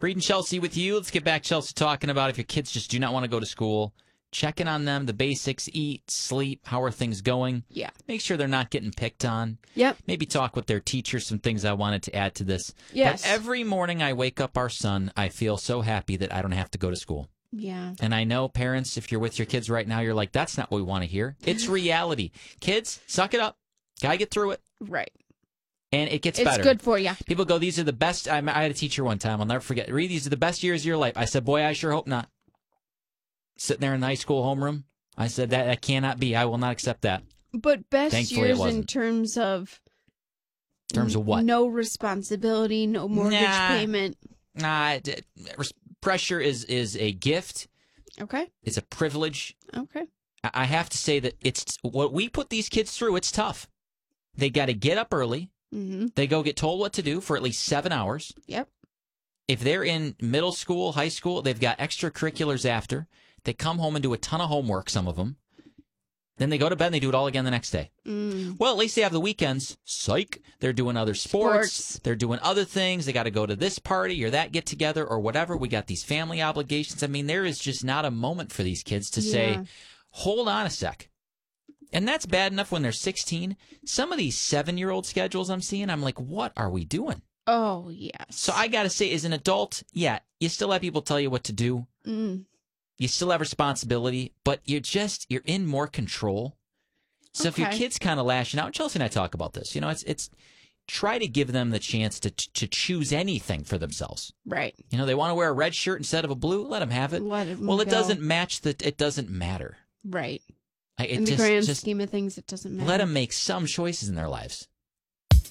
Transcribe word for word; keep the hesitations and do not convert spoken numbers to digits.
Reed and Chelsea with you. Let's get back, Chelsea, talking about if your kids just do not want to go to school. Checking on them, the basics, eat, sleep, how are things going? Yeah. Make sure they're not getting picked on. Yep. Maybe talk with their teachers, some things I wanted to add to this. Yes. But every morning I wake up our son, I feel so happy that I don't have to go to school. Yeah. And I know, parents, if you're with your kids right now, you're like, that's not what we want to hear. It's reality. Kids, suck it up. Gotta get through it. Right. And it gets it's better. It's good for you. People go, these are the best. I, I had a teacher one time. I'll never forget. Reed, these are the best years of your life. I said, boy, I sure hope not. Sitting there in the high school homeroom. I said, that, that cannot be. I will not accept that. But best Thankfully, years it wasn't. in terms of... In terms of what? No responsibility, no mortgage nah, payment. Nah, pressure is, is a gift. Okay. It's a privilege. Okay. I have to say that it's what we put these kids through, it's tough. They got to get up early. Mm-hmm. They go get told what to do for at least seven hours. Yep. If they're in middle school, high school, they've got extracurriculars after. They come home and do a ton of homework, some of them. Then they go to bed and they do it all again the next day. Mm. Well, at least they have the weekends. Psych. They're doing other sports. Sports. They're doing other things. They got to go to this party or that get together or whatever. We got these family obligations. I mean, there is just not a moment for these kids to Yeah. say, hold on a sec. And that's bad enough when they're sixteen. Some of these seven-year-old schedules I'm seeing, I'm like, what are we doing? Oh, yes. So I got to say, as an adult, yeah, you still have people tell you what to do. Mm. You still have responsibility, but you're just, you're in more control. So if your Okay. kid's kind of lashing out, Chelsea and I talk about this, you know, it's, it's try to give them the chance to, to choose anything for themselves. Right. You know, they want to wear a red shirt instead of a blue, let them have it. Let 'em well, it go. doesn't match the, it doesn't matter. Right. I, it In the just, grand just scheme of things, it doesn't matter. let them make some choices in their lives.